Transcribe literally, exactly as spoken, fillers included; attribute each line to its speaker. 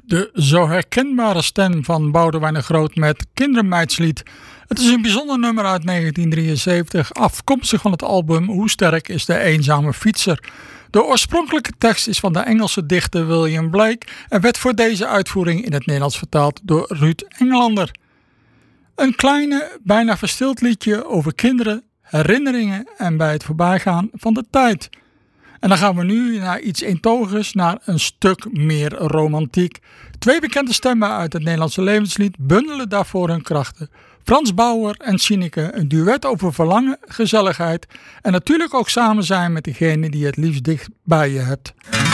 Speaker 1: De zo herkenbare stem van Boudewijn de Groot met Kindermeidslied. Het is een bijzonder nummer uit negentien drieënzeventig, afkomstig van het album Hoe sterk is de eenzame fietser. De oorspronkelijke tekst is van de Engelse dichter William Blake en werd voor deze uitvoering in het Nederlands vertaald door Ruud Engelander. Een kleine, bijna verstild liedje over kinderen, herinneringen en bij het voorbijgaan van de tijd. En dan gaan we nu naar iets eentonigers, naar een stuk meer romantiek. Twee bekende stemmen uit het Nederlandse levenslied bundelen daarvoor hun krachten. Frans Bauer en Sineke, een duet over verlangen, gezelligheid en natuurlijk ook samen zijn met degene die je het liefst dicht bij je hebt.